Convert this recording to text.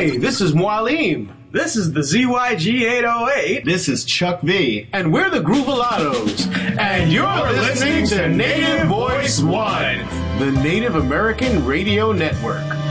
Hey, this is Mualim. This is the ZYG808. This is Chuck V. And we're the Groovalados. And you're listening to Native Voice One, the Native American Radio Network.